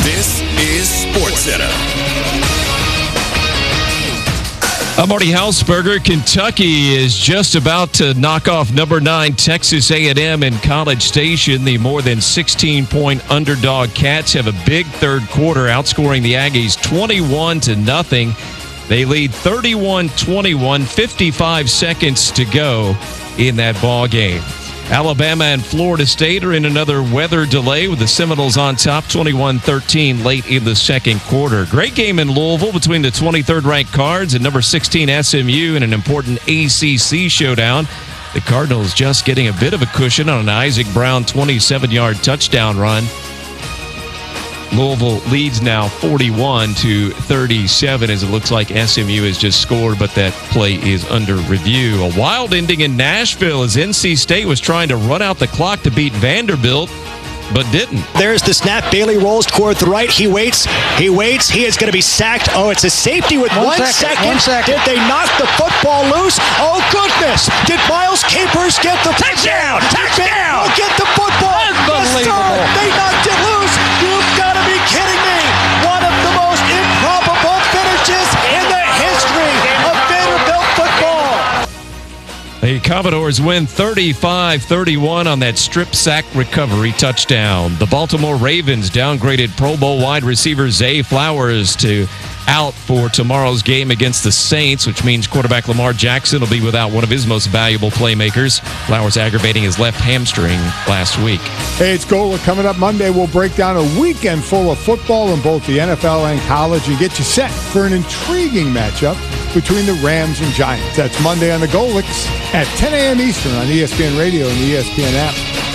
This is SportsCenter. I'm Marty Hausberger. Kentucky is just about to knock off number 9 Texas A&M in College Station. The more than 16-point underdog Cats have a big third quarter, outscoring the Aggies 21-0. They lead 31-21, 55 seconds to go in that ball game. Alabama and Florida State are in another weather delay with the Seminoles on top 21-13 late in the second quarter. Great game in Louisville between the 23rd ranked Cards and number 16 SMU in an important ACC showdown. The Cardinals just getting a bit of a cushion on an Isaac Brown 27-yard touchdown run. Louisville leads now 41-37 as it looks like SMU has just scored, but that play is under review. A wild ending in Nashville as NC State was trying to run out the clock to beat Vanderbilt, but didn't. There's the snap. Bailey rolls toward the right. He waits. He is going to be sacked. Oh, it's a safety with one second. Did they knock the football loose? Oh, goodness. Did Miles Capers get the touchdown? Touchdown! Get the football. Unbelievable. Yes, they knocked it loose. You've got to be kidding me. One of the most improbable finishes in the history of Vanderbilt football. The Commodores win 35-31 on that strip sack recovery touchdown. The Baltimore Ravens downgraded Pro Bowl wide receiver Zay Flowers to out for tomorrow's game against the Saints, which means quarterback Lamar Jackson will be without one of his most valuable playmakers. Flowers aggravating his left hamstring last week. Hey, it's Gola. Coming up Monday, we'll break down a weekend full of football in both the NFL and college and get you set for an intriguing matchup between the Rams and Giants. That's Monday on the Golix at 10 a.m. Eastern on ESPN Radio and the ESPN app.